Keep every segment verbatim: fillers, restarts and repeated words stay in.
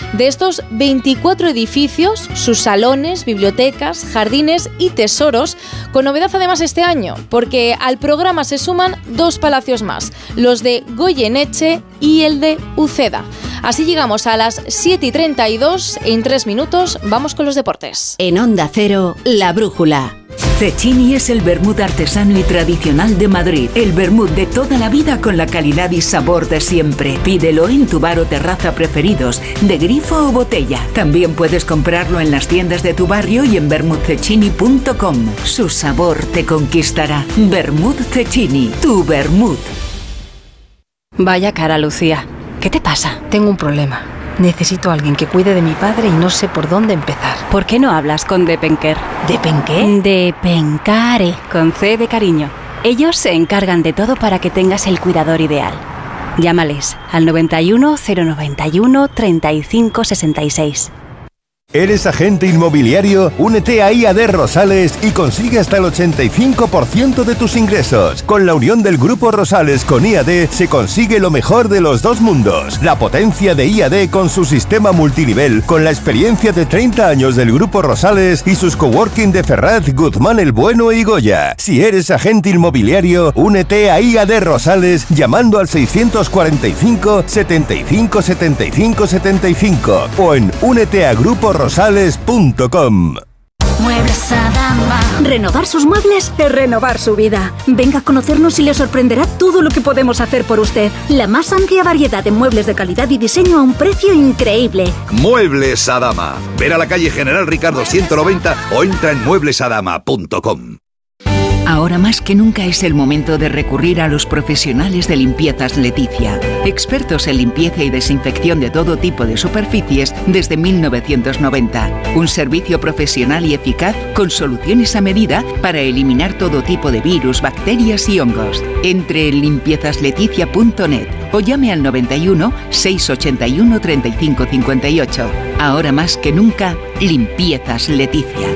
De estos veinticuatro edificios, sus salones, bibliotecas, jardines y tesoros, con novedad además este año, porque al programa se suman dos palacios más, los de Goyeneche y el de Uceda. Así llegamos a las siete y treinta y dos, en tres minutos vamos con los deportes. En Onda Cero, La Brújula. Cecchini es el vermut artesano y tradicional de Madrid. El vermut de toda la vida con la calidad y sabor de siempre. Pídelo en tu bar o terraza preferidos, de grifo o botella. También puedes comprarlo en las tiendas de tu barrio y en vermut cecchini punto com. Su sabor te conquistará. Vermut Cecchini, tu vermut. Vaya cara, Lucía. ¿Qué te pasa? Tengo un problema. Necesito a alguien que cuide de mi padre y no sé por dónde empezar. ¿Por qué no hablas con Depenker? ¿Depenqué? Depencare, con C de cariño. Ellos se encargan de todo para que tengas el cuidador ideal. Llámales al noventa y uno, cero noventa y uno, treinta y cinco sesenta y seis. ¿Eres agente inmobiliario? Únete a I A D Rosales y consigue hasta el ochenta y cinco por ciento de tus ingresos. Con la unión del Grupo Rosales con I A D se consigue lo mejor de los dos mundos. La potencia de I A D con su sistema multinivel, con la experiencia de treinta años del Grupo Rosales y sus coworking de Ferraz, Guzmán el Bueno y Goya. Si eres agente inmobiliario, únete a I A D Rosales llamando al seiscientos cuarenta y cinco, setenta y cinco, setenta y cinco, setenta y cinco o en únete a grupo rosales punto com. Muebles Adama. Renovar sus muebles es renovar su vida. Venga a conocernos y le sorprenderá todo lo que podemos hacer por usted. La más amplia variedad de muebles de calidad y diseño a un precio increíble. Muebles Adama. Ver a la calle General Ricardo ciento noventa o entra en muebles adama punto com. Ahora más que nunca es el momento de recurrir a los profesionales de Limpiezas Leticia. Expertos en limpieza y desinfección de todo tipo de superficies desde mil novecientos noventa. Un servicio profesional y eficaz con soluciones a medida para eliminar todo tipo de virus, bacterias y hongos. Entre en limpiezas leticia punto net o llame al noventa y uno, seiscientos ochenta y uno, treinta y cinco cincuenta y ocho. Ahora más que nunca, Limpiezas Leticia.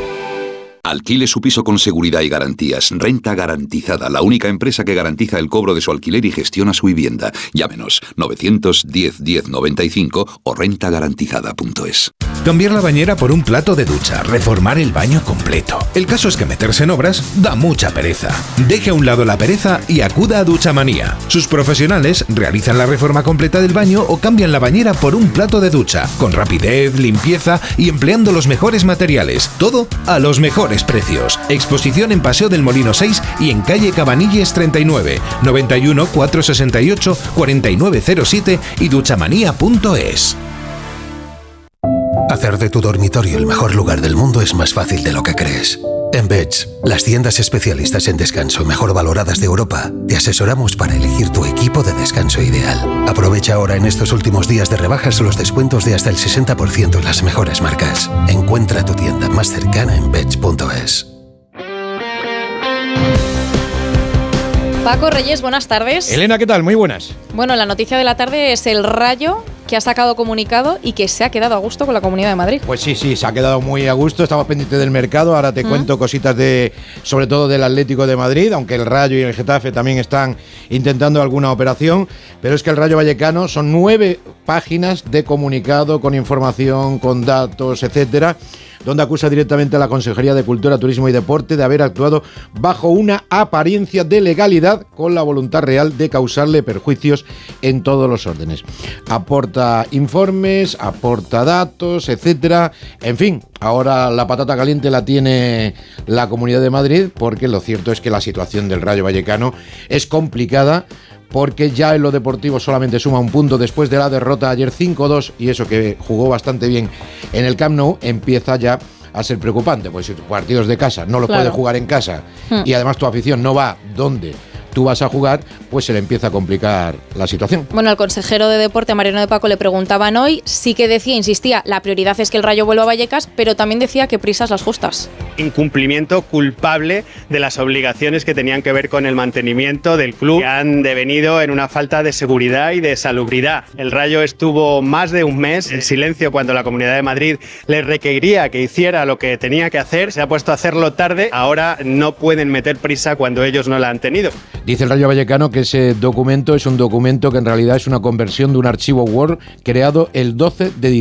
Alquile su piso con seguridad y garantías. Renta Garantizada, la única empresa que garantiza el cobro de su alquiler y gestiona su vivienda. Llámenos novecientos diez, diez noventa y cinco o renta garantizada punto es. Cambiar la bañera por un plato de ducha, reformar el baño completo. El caso es que meterse en obras da mucha pereza. Deje a un lado la pereza y acuda a Duchamanía. Sus profesionales realizan la reforma completa del baño o cambian la bañera por un plato de ducha, con rapidez, limpieza y empleando los mejores materiales. Todo a los mejores precios. Exposición en Paseo del Molino seis y en calle Cabanilles treinta y nueve, noventa y uno, cuatrocientos sesenta y ocho, cuarenta y nueve cero siete y duchamanía punto es. Hacer de tu dormitorio el mejor lugar del mundo es más fácil de lo que crees. En Beds, las tiendas especialistas en descanso mejor valoradas de Europa, te asesoramos para elegir tu equipo de descanso ideal. Aprovecha ahora en estos últimos días de rebajas los descuentos de hasta el sesenta por ciento en las mejores marcas. Encuentra tu tienda más cercana en beds punto es. Paco Reyes, buenas tardes. Elena, ¿qué tal? Muy buenas. Bueno, la noticia de la tarde es el Rayo, que ha sacado comunicado y que se ha quedado a gusto con la Comunidad de Madrid. Pues sí, sí, se ha quedado muy a gusto, estaba pendiente del mercado, ahora te ¿Mm? cuento cositas de, sobre todo del Atlético de Madrid, aunque el Rayo y el Getafe también están intentando alguna operación, pero es que el Rayo Vallecano son nueve páginas de comunicado con información, con datos, etcétera, donde acusa directamente a la Consejería de Cultura, Turismo y Deporte de haber actuado bajo una apariencia de legalidad con la voluntad real de causarle perjuicios en todos los órdenes. Aporta informes, aporta datos, etcétera. En fin, ahora la patata caliente la tiene la Comunidad de Madrid, porque lo cierto es que la situación del Rayo Vallecano es complicada, porque ya en lo deportivo solamente suma un punto después de la derrota ayer cinco dos, y eso que jugó bastante bien en el Camp Nou empieza ya a ser preocupante, pues si tus partidos de casa no los claro. puedes jugar en casa hmm. y además tu afición no va donde tú vas a jugar, pues se le empieza a complicar la situación. Bueno, al consejero de Deporte, Mariano de Paco, le preguntaban hoy, sí que decía, insistía, la prioridad es que el Rayo vuelva a Vallecas, pero también decía que prisas las justas. Incumplimiento culpable de las obligaciones que tenían que ver con el mantenimiento del club, que han devenido en una falta de seguridad y de salubridad. El Rayo estuvo más de un mes en silencio cuando la Comunidad de Madrid le requería que hiciera lo que tenía que hacer, se ha puesto a hacerlo tarde, ahora no pueden meter prisa cuando ellos no la han tenido. Dice el Rayo Vallecano que ese documento es un documento que en realidad es una conversión de un archivo Word creado el doce de diciembre